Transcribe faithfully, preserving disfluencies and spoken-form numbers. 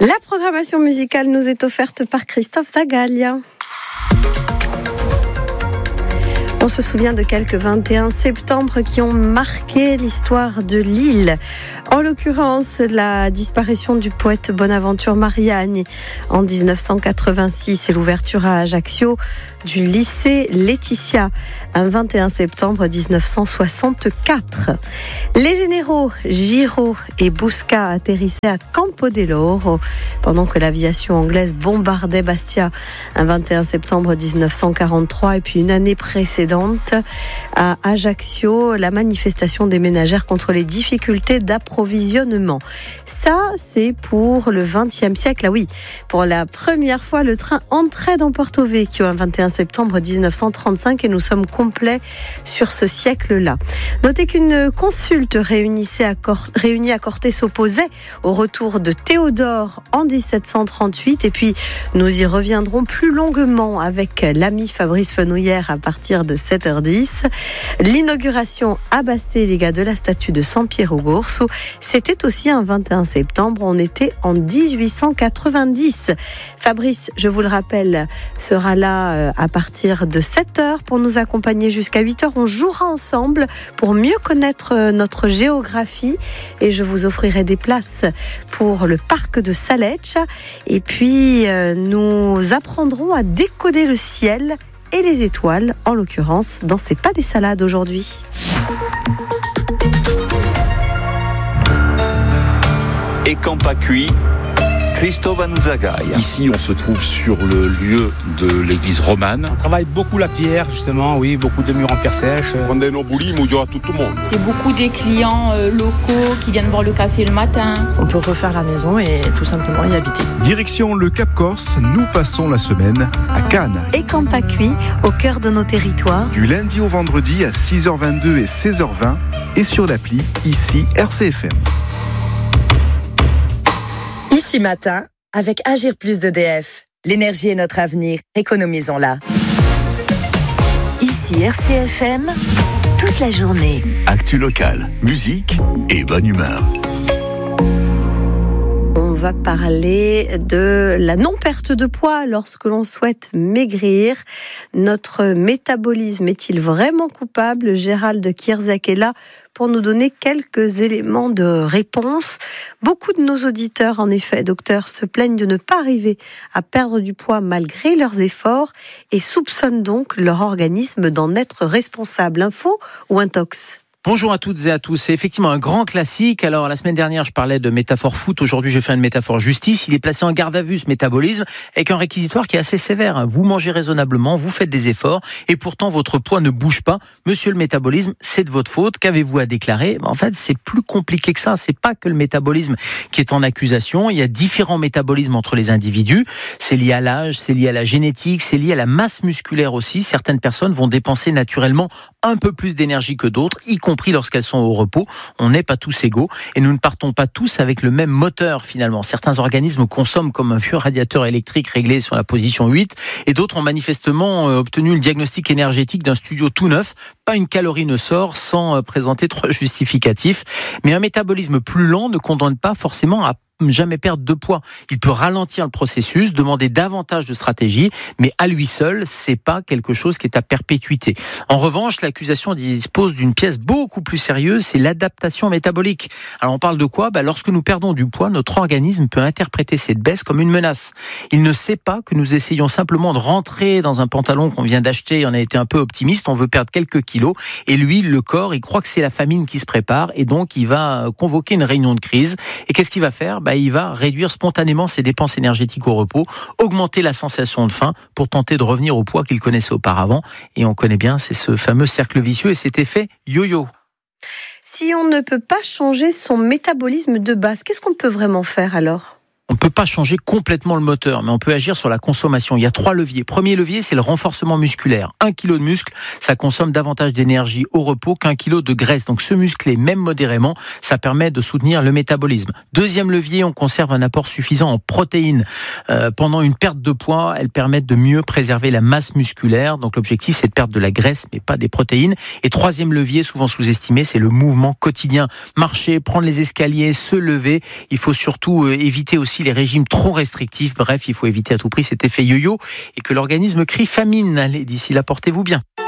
La programmation musicale nous est offerte par Christophe Zagalia. On se souvient de quelques vingt et un septembre qui ont marqué l'histoire de l'île. En l'occurrence, la disparition du poète Bonaventure Mariani en dix-neuf cent quatre-vingt-six et l'ouverture à Ajaccio du lycée Laetitia un vingt et un septembre dix-neuf cent soixante-quatre. Les généraux Giraud et Bousca atterrissaient à Campo dell'Oro pendant que l'aviation anglaise bombardait Bastia un vingt et un septembre dix-neuf cent quarante-trois. Et puis une année précédente à Ajaccio, la manifestation des ménagères contre les difficultés d'approvisionnement. Ça, c'est pour le vingtième siècle. Ah oui, pour la première fois, le train entrait dans Porto Vecchio un vingt et un septembre dix-neuf cent trente-cinq et nous sommes complets sur ce siècle-là. Notez qu'une consulte réunissait à Cor- réunie à Corté s'opposait au retour de Théodore en dix-sept cent trente-huit et puis nous y reviendrons plus longuement avec l'ami Fabrice Fenouillère à partir de sept heures dix. L'inauguration à Bastelega de la statue de San Piero Gorso, c'était aussi un vingt et un septembre, on était en dix-huit cent quatre-vingt-dix. Fabrice, je vous le rappelle, sera là à partir de sept heures pour nous accompagner jusqu'à huit heures. On jouera ensemble pour mieux connaître notre géographie et je vous offrirai des places pour le parc de Saleccia. Et puis, nous apprendrons à décoder le ciel et les étoiles, en l'occurrence, dans C'est pas des salades aujourd'hui. Et quand pas cuit, Christophe Zagalia. Ici, on se trouve sur le lieu de l'église romane. On travaille beaucoup la pierre, justement, oui, beaucoup de murs en pierre sèche. Quando è Nobuli, il y aura tout le monde. C'est beaucoup des clients euh, locaux qui viennent boire le café le matin. On peut refaire la maison et tout simplement y habiter. Direction le Cap Corse, nous passons la semaine à Cannes. Et quand pas cuit, au cœur de nos territoires. Du lundi au vendredi à six heures vingt-deux et seize heures vingt et sur l'appli, ici R C F M. Ici matin, avec Agir Plus d'E D F. L'énergie est notre avenir, économisons-la. Ici R C F M, toute la journée. Actu locale, musique et bonne humeur. On va parler de la non-perte de poids lorsque l'on souhaite maigrir. Notre métabolisme est-il vraiment coupable ? Gérald Kierzek est là pour nous donner quelques éléments de réponse. Beaucoup de nos auditeurs, en effet, docteur, se plaignent de ne pas arriver à perdre du poids malgré leurs efforts et soupçonnent donc leur organisme d'en être responsable. Info ou intox ? Bonjour à toutes et à tous. C'est effectivement un grand classique. Alors, la semaine dernière, je parlais de métaphore foot. Aujourd'hui, je fais une métaphore justice. Il est placé en garde à vue, ce métabolisme, avec un réquisitoire qui est assez sévère. Vous mangez raisonnablement, vous faites des efforts, et pourtant, votre poids ne bouge pas. Monsieur le métabolisme, c'est de votre faute. Qu'avez-vous à déclarer ? En fait, c'est plus compliqué que ça. C'est pas que le métabolisme qui est en accusation. Il y a différents métabolismes entre les individus. C'est lié à l'âge, c'est lié à la génétique, c'est lié à la masse musculaire aussi. Certaines personnes vont dépenser naturellement un peu plus d'énergie que d'autres, y compris lorsqu'elles sont au repos. On n'est pas tous égaux et nous ne partons pas tous avec le même moteur finalement. Certains organismes consomment comme un vieux radiateur électrique réglé sur la position huit et d'autres ont manifestement obtenu le diagnostic énergétique d'un studio tout neuf. Pas une calorie ne sort sans présenter trois justificatifs. Mais un métabolisme plus lent ne condamne pas forcément à jamais perdre de poids. Il peut ralentir le processus, demander davantage de stratégie, mais à lui seul, c'est pas quelque chose qui est à perpétuité. En revanche, l'accusation dispose d'une pièce beaucoup plus sérieuse, c'est l'adaptation métabolique. Alors on parle de quoi ? Bah, lorsque nous perdons du poids, notre organisme peut interpréter cette baisse comme une menace. Il ne sait pas que nous essayons simplement de rentrer dans un pantalon qu'on vient d'acheter, on a été un peu optimiste, on veut perdre quelques kilos, et lui, le corps, il croit que c'est la famine qui se prépare, et donc il va convoquer une réunion de crise. Et qu'est-ce qu'il va faire ? Bah, il va réduire spontanément ses dépenses énergétiques au repos, augmenter la sensation de faim pour tenter de revenir au poids qu'il connaissait auparavant. Et on connaît bien, c'est ce fameux cercle vicieux et cet effet yo-yo. Si on ne peut pas changer son métabolisme de base, qu'est-ce qu'on peut vraiment faire alors ? On ne peut pas changer complètement le moteur, mais on peut agir sur la consommation. Il y a trois leviers. Premier levier, c'est le renforcement musculaire. Un kilo de muscle, ça consomme davantage d'énergie au repos qu'un kilo de graisse. Donc se muscler, même modérément, ça permet de soutenir le métabolisme. Deuxième levier, on conserve un apport suffisant en protéines. Euh, pendant une perte de poids, elles permettent de mieux préserver la masse musculaire. Donc l'objectif, c'est de perdre de la graisse, mais pas des protéines. Et troisième levier, souvent sous-estimé, c'est le mouvement quotidien. Marcher, prendre les escaliers, se lever. Il faut surtout euh, éviter aussi aussi les régimes trop restrictifs. Bref, il faut éviter à tout prix cet effet yo-yo et que l'organisme crie famine. Allez, d'ici là, portez-vous bien.